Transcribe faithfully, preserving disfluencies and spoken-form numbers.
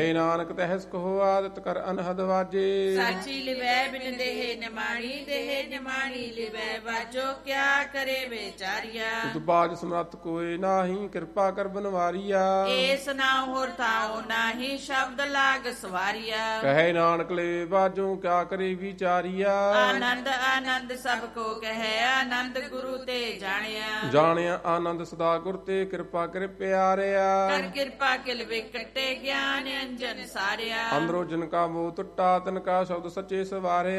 ਏ ਨਾਨਕ ਤਹਿਸ ਕਹੋ ਆਦਤ ਕਰ ਅਨਹਦ ਵਾਜੇ। ਸਾਚੀ ਲਿਵੈ ਬਿਨ ਦੇਹ ਨਿਮਾਣੀ, ਦੇਹ ਨਿਮਾਣੀ ਲਿਵੈ ਵਾਜੋ, ਕਿਆ ਕਰੇ ਵਿਚਾਰੀਆ। ਤੁਧ ਬਾਜ ਸਮਰੱਥ ਕੋਏ ਨਾਹੀ, ਕਿਰਪਾ ਕਰ ਬਨਵਾਰੀਆ। ਏਸ ਨਾਉ ਹੋਰ ਥਾਉ ਨਾਹੀ, ਸ਼ਬਦ ਲਾਗ ਸਵਾਰੀਆ। ਕਹੇ ਨਾਨਕ ਲੈ ਬਾਜੋ, ਕਿਆ ਕਰੇ ਵਿਚਾਰੀਆ। ਆਨੰਦ ਆਨੰਦ ਸਭ ਕੋ ਕਹੈ, ਆਨੰਦ ਗੁਰੂ ਤੇ ਜਾਣਿਆ। ਜਾਣਿਆ ਆਨੰਦ ਸਦਾ ਗੁਰ ਤੇ, ਕਿਰਪਾ ਕਰੇ ਪਿਆਰਿਆ। ਕਰ ਕਿਰਪਾ ਕਿਲ ਵਿਕਟੇ, ਗਿਆਨ ਅੰਜਨ ਸਾਰਿਆ। ਅੰਦਰੋ ਜਿਨ ਕਾ ਮੋਹ ਟੁੱਟਾ, ਤਿਨ ਕਾ ਸ਼ਬਦ ਸੱਚੇ ਸਵਾਰਿਆ।